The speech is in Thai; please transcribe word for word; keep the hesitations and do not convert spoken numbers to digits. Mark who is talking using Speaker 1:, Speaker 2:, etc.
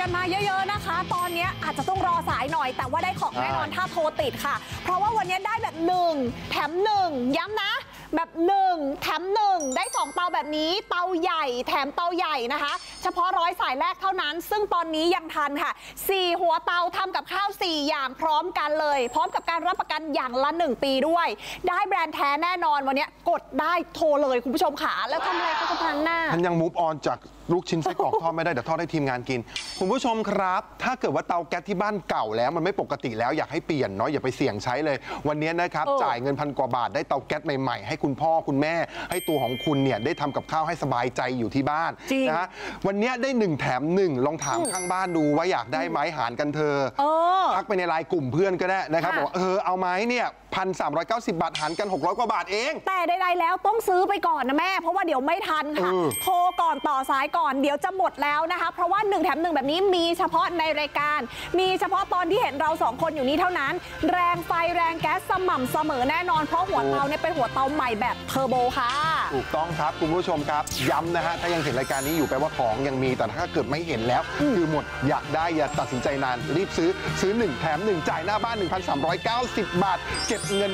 Speaker 1: มาเยอะๆนะคะตอนนี้อาจจะต้องรอสายหน่อยแต่ว่าได้ของแน่นอนถ้าโทรติดค่ะเพราะว่าวันนี้ได้แบบหนึ่งแถมหนึ่งย้ำนะแบบหนึ่งแถมหนึ่งได้สองเตาแบบนี้เตาใหญ่แถมเตาใหญ่นะคะเฉพาะร้อยสายแรกเท่านั้นซึ่งตอนนี้ยังทันค่ะสี่หัวเตาทำกับข้าวสี่อย่างพร้อมกันเลยพร้อมกับการรับประกันอย่างละหนึ่งปีด้วยได้แบรนด์แท้แน่นอนวันนี้กดได้โทรเลยคุณผู้ชมค่ะแล้วทำอะไรก็กำลังหน้า
Speaker 2: ฉันยังมูฟออนจากลูกชิ้นไส้กรอกทอดไม่ได้เดี๋ยวทอดให้ทีมงานกินคุณผู้ชมครับถ้าเกิดว่าเตาแก๊สที่บ้านเก่าแล้วมันไม่ปกติแล้วอยากให้เปลี่ยนเนาะอย่าไปเสี่ยงใช้เลยวันนี้นะครับจ่ายเงินพันกว่าบาทได้เตาแก๊สใหม่ๆให้คุณพ่อคุณแม่ให้ตัวของคุณเนี่ยได้ทำกับข้าวให้สบายใจอยู่ที่บ้านนะฮะวันนี้ได้หนึ่งแถมหนึ่งลองถามข้างบ้านดูว่าอยากได้ไหมหารกันเธอทักไปในไลน์กลุ่มเพื่อนก็ได้นะครับบอกว่าเออเอาไหมเนี่ยพันสามร้อยเก้าสิบบาทหารกันหกร้อยกว่าบาทเอง
Speaker 1: แต่ใดๆแล้วต้องซื้อไปก่อนนะแม่เพราะว่าเดี๋ยวไม่ทันค่ะโทรก่อนต่อสายก่อนเดี๋ยวจะหมดแล้วนะคะเพราะว่าหนึ่งแถมหนึ่งแบบนี้มีเฉพาะในรายการมีเฉพาะตอนที่เห็นเราสองคนอยู่นี้เท่านั้นแรงไฟแรงแก๊สสม่ำเสมอแน่นอนเพราะหัวเตาเนี่ยเป็นหัวเตาใหม่แบบเทอร์โบค่ะ
Speaker 2: ถูกต้องครับคุณผู้ชมครับย้ำนะฮะถ้ายังเห็นรายการนี้อยู่แปลว่าของยังมีแต่ถ้าเกิดไม่เห็นแล้วคือหมดอยากได้อย่าตัดสินใจนานรีบซื้อซื้อหนึ่งแถมหนึ่งจ่ายหน้าบ้าน หนึ่งพันสามร้อยเก้าสิบบาทเก็บเงิน